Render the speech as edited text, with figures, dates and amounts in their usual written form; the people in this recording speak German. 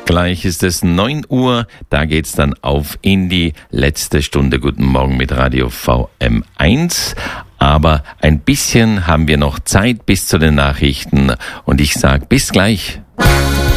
Gleich ist es 9 Uhr, da geht's dann auf in die letzte Stunde. Guten Morgen mit Radio VM1. Aber ein bisschen haben wir noch Zeit bis zu den Nachrichten und ich sag bis gleich.